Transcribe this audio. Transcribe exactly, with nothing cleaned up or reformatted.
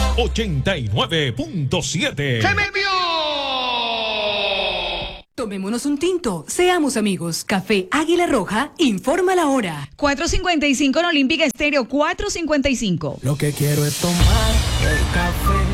ochenta y nueve punto siete. ¡Se me vio! Tomémonos un tinto, seamos amigos. Café Águila Roja, informa la hora. cuatro cincuenta y cinco en Olímpica Estéreo, cuatro cincuenta y cinco. Lo que quiero es tomar el café.